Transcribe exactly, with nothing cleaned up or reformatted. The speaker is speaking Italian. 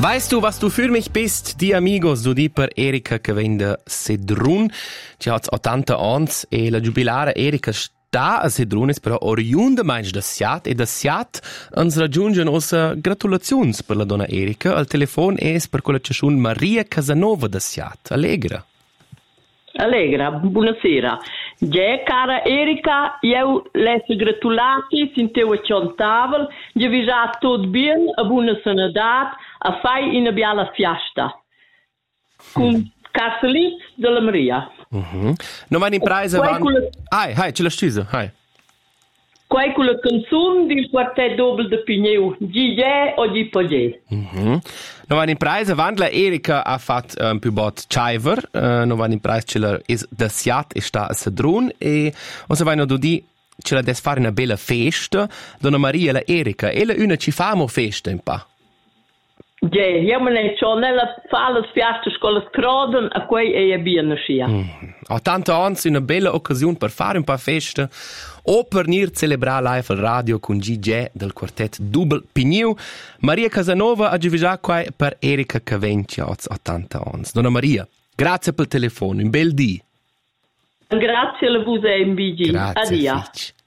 Weißt du, was du für mich bist? Die Amigos, du di per Erika che vende Sedrun. Ci hat's ottanta ans e la giubilare Erika sta a Sedrunes, però oriunda meins da Siat e da Siat ens raggiungen ossa gratulazions per la donna Erika. Al telefon es per quella ciasciun Maria Casanova da Siat. Allegra. Allegra, buonasera. Già, cara Erika, io le gratulati, sinteu a Ciontavel, gli vi già tutto bene, a buona sanità, a fai in una bella fiesta. Con Casselit della Maria. Mhm. Non vai in preise van... Hai, hai, ce la scusa, hai. Quai con la canzone del quartetto doppel de Pigneu, Gigè o Gipogè. Mhm. Non vai in preise van la Erika ha fatto un più bot Chiver, uh, non vai in preise ce la is da Siat e sta a Sedrun e o se vai no do di ce la des fare una bella festa, donna Maria e la Erika e la una ci famo festa un pa. Ja, io me ne c'ho nella falla spiasta con le scroden a quei e a bene sia. Mm. Ho tanto anzi una bella occasione per fare un po' festa o per venire celebrare live al radio con G G del quartetto Doppel Pigneu. Maria Casanova ha già qua per Erika Caventi ha ottanta anni. Donna Maria, grazie per il telefono, un bel dì. Grazie a voi e in Bigi. Grazie. Addio. Fitch.